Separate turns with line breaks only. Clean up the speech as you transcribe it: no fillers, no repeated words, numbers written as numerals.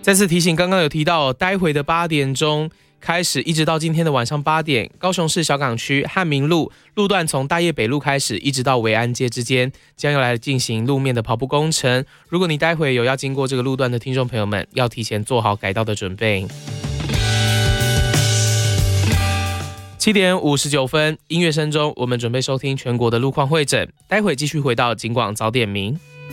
再次提醒，刚刚有提到，待会的8点钟开始，一直到今天的晚上8点，高雄市小港区汉民路路段从大业北路开始，一直到维安街之间，将要来进行路面的跑步工程。如果你待会有要经过这个路段的听众朋友们，要提前做好改道的准备。7点59分，音乐声中，我们准备收听全国的路况会诊。待会继续回到警广早点名。